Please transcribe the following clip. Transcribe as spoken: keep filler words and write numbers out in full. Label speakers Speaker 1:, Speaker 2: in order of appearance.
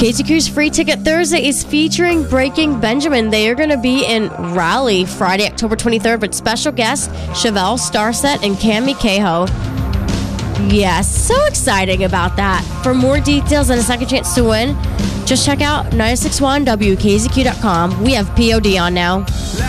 Speaker 1: K Z Q's Free Ticket Thursday is featuring Breaking Benjamin. They are going to be in Raleigh Friday, October twenty-third with special guests Chevelle Starset and Cami Cahoe. Yes, so exciting about that. For more details and a second chance to win, just check out nine six one W K Z Q dot com. We have P O D on now.